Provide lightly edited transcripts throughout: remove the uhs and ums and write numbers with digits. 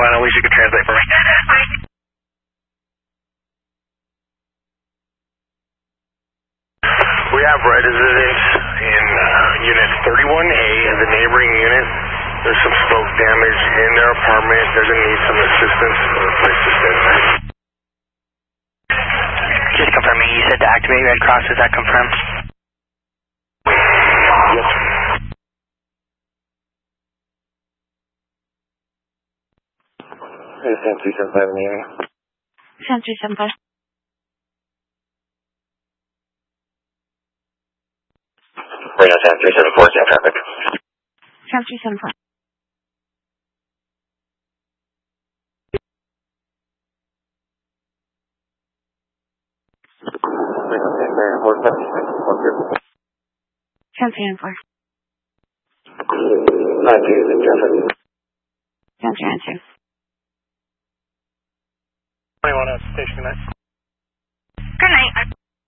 Carolina. At least you can translate for me. We have residents in Unit 31A, the neighboring unit. There's some smoke damage in their apartment. They're going to need some assistance or a place to stay tonight. Just confirming, you said to activate Red Cross, is that confirmed? Yes. Hey, Sam 375 in the area. Sam 375. Right now, Sam 374, Sam traffic. Sam 375. Sam 394. 9-2, traffic. Sam 392. 21 at station, good night. Good night.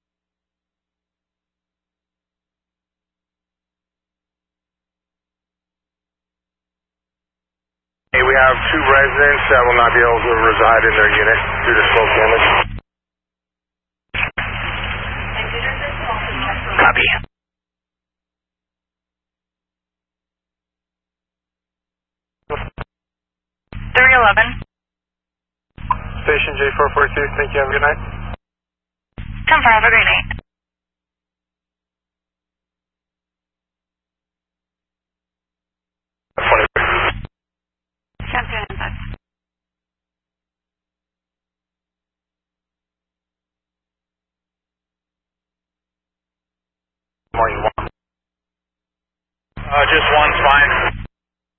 Hey, we have 2 residents that will not be able to reside in their unit due to smoke damage. Copy. Station J442, thank you, have a good night. 10-4, have a great night. Sam 395. Morning. Just one's fine.